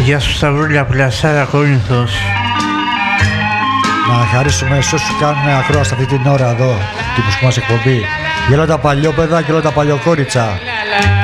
Γεια σου Σταυρούλια, Πλασάρα, Κόρινθος. Να χαρίσουμε σε όσους κάνουν ακρόαση αυτή την ώρα εδώ, την μουσική μας εκπομπή. Για όλα τα παλιόπαιδα και όλα τα παλιοκόριτσα.